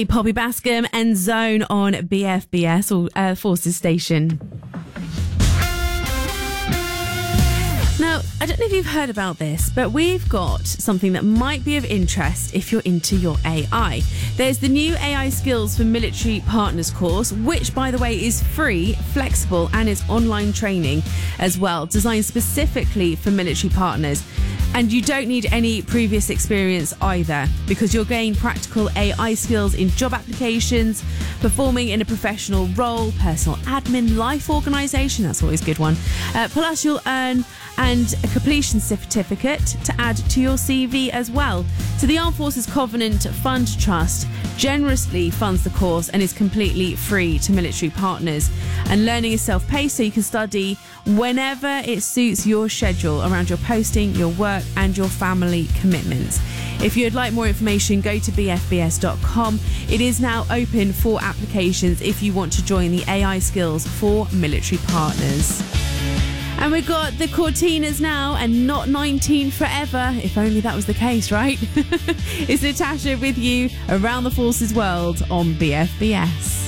Poppy Bascom and Zone on BFBS or Forces Station. Now, I don't know if you've heard about this, but we've got something that might be of interest if you're into your AI. There's the new AI Skills for Military Partners course, which, by the way, is free, flexible, and is online training as well, designed specifically for military partners. And you don't need any previous experience either, because you'll gain practical AI skills in job applications, performing in a professional role, personal admin, life organisation, that's always a good one. Plus you'll earn and a completion certificate to add to your CV as well. So the Armed Forces Covenant Fund Trust generously funds the course and is completely free to military partners. And learning is self-paced, so you can study whenever it suits your schedule around your posting, your work and your family commitments. If you'd like more information, go to bfbs.com. It is now open for applications if you want to join the AI Skills for Military Partners. And we've got the Cortinas now, and not 19 forever. If only that was the case, right? It's Natasha with you around the Forces world on BFBS.